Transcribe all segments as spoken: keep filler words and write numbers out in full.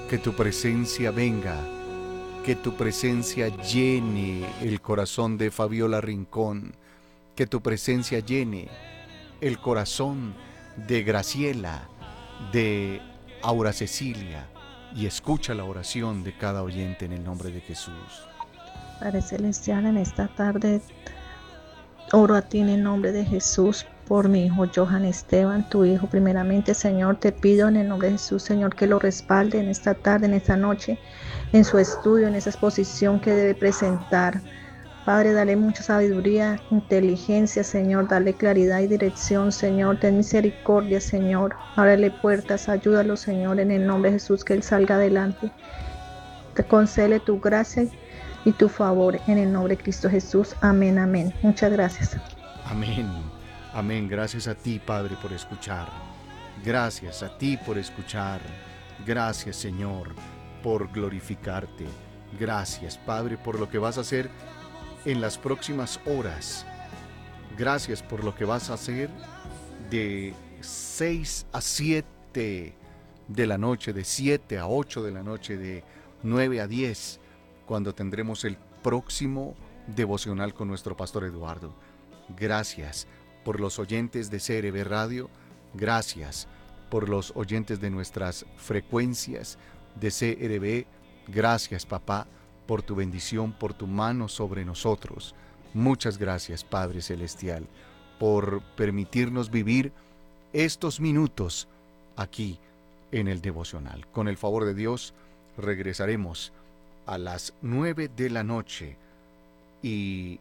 Que tu presencia venga, que tu presencia llene el corazón de Fabiola Rincón, que tu presencia llene el corazón de Graciela, de Aura Cecilia, y escucha la oración de cada oyente en el nombre de Jesús. Padre Celestial, en esta tarde oro a ti en el nombre de Jesús por mi hijo Johan Esteban, tu hijo. Primeramente, Señor, te pido en el nombre de Jesús, Señor, que lo respalde en esta tarde, en esta noche, en su estudio, en esa exposición que debe presentar. Padre, dale mucha sabiduría, inteligencia, Señor, dale claridad y dirección, Señor, ten misericordia, Señor, ábrele puertas, ayúdalo, Señor, en el nombre de Jesús, que él salga adelante. Te concede tu gracia y tu favor en el nombre de Cristo Jesús. Amén, amén. Muchas gracias. Amén, amén. Gracias a ti, Padre, por escuchar. Gracias a ti por escuchar. Gracias, Señor, por glorificarte. Gracias, Padre, por lo que vas a hacer en las próximas horas. Gracias por lo que vas a hacer de seis a siete de la noche, de siete a ocho de la noche, de nueve a diez, cuando tendremos el próximo devocional con nuestro pastor Eduardo. Gracias por los oyentes de C R B Radio. Gracias por los oyentes de nuestras frecuencias de C R B. Gracias, papá, por tu bendición, por tu mano sobre nosotros. Muchas gracias, Padre Celestial, por permitirnos vivir estos minutos aquí en el devocional. Con el favor de Dios, regresaremos a las nueve de la noche. Y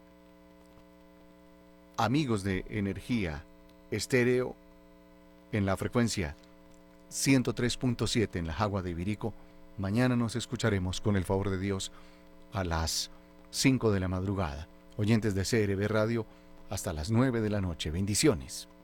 amigos de Energía Estéreo, en la frecuencia ciento tres punto siete en la Jagua de Ibirico, mañana nos escucharemos con el favor de Dios a las cinco de la madrugada. Oyentes de C R B Radio, hasta las nueve de la noche. Bendiciones.